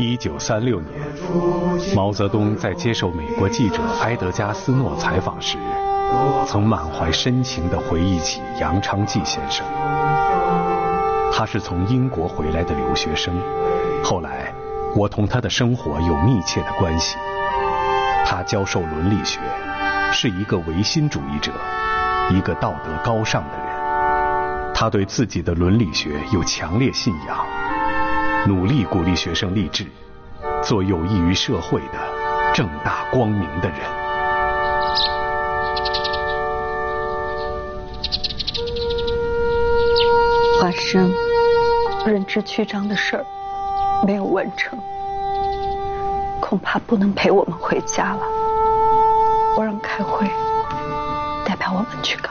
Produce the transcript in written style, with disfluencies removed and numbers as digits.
1936年，毛泽东在接受美国记者埃德加·斯诺采访时，曾满怀深情地回忆起杨昌济先生。他是从英国回来的留学生，后来我同他的生活有密切的关系。他教授伦理学，是一个唯心主义者，一个道德高尚的人。他对自己的伦理学有强烈信仰，努力鼓励学生立志，做有益于社会的正大光明的人。 华生，任职区长的事儿没有完成，恐怕不能陪我们回家了。我让开会代表我们去搞。